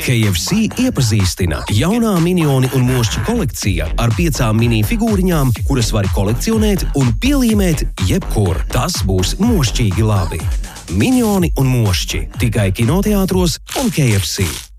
KFC iepazīstina jaunā Minioni un Mošķi kolekcija ar 5 mini figūriņām, kuras var kolekcionēt un pielīmēt jebkur. Tas būs mošķīgi labi. Minioni un Mošķi tikai kinoteātros un KFC.